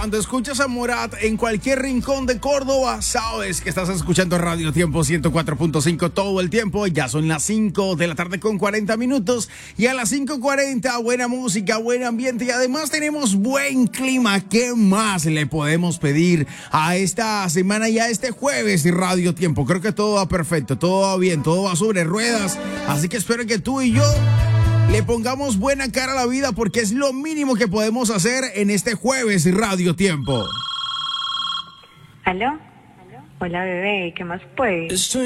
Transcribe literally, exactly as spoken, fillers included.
Cuando escuchas a Morat en cualquier rincón de Córdoba, sabes que estás escuchando Radio Tiempo ciento cuatro punto cinco todo el tiempo. Ya son las cinco de la tarde con cuarenta minutos. Y a las cinco cuarenta, buena música, buen ambiente y además tenemos buen clima. ¿Qué más le podemos pedir a esta semana y a este jueves de Radio Tiempo? Creo que todo va perfecto, todo va bien, todo va sobre ruedas. Así que espero que tú y yo le pongamos buena cara a la vida porque es lo mínimo que podemos hacer en este jueves Radio Tiempo. ¿Aló? Hola, bebé, ¿qué más puedes? Estoy